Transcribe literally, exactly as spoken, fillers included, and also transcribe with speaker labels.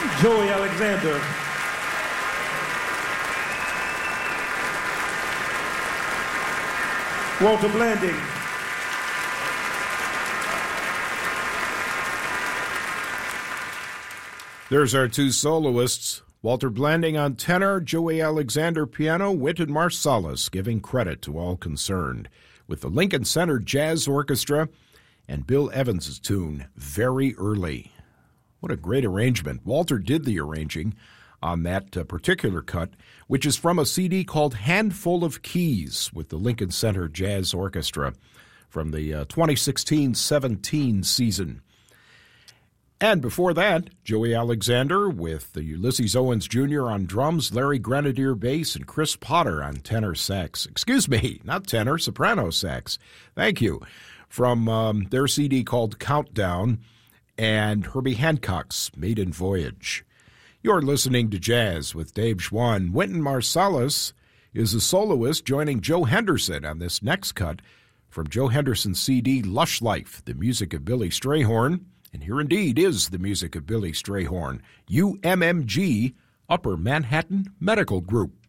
Speaker 1: Joey Alexander. Walter Blanding.
Speaker 2: There's our two soloists, Walter Blanding on tenor, Joey Alexander piano, Wynton Marsalis giving credit to all concerned, with the Lincoln Center Jazz Orchestra and Bill Evans' tune, Very Early. What a great arrangement. Walter did the arranging on that uh, particular cut, which is from a C D called Handful of Keys with the Lincoln Center Jazz Orchestra from the uh, twenty sixteen seventeen season. And before that, Joey Alexander with the Ulysses Owens Junior on drums, Larry Grenadier bass, and Chris Potter on tenor sax. Excuse me, not tenor, soprano sax. Thank you. From um, their C D called Countdown and Herbie Hancock's Maiden Voyage. You're listening to Jazz with Dave Schwann. Wynton Marsalis is a soloist joining Joe Henderson on this next cut from Joe Henderson's C D Lush Life, the music of Billy Strayhorn. And here indeed is the music of Billy Strayhorn, U M M G, Upper Manhattan Medical Group.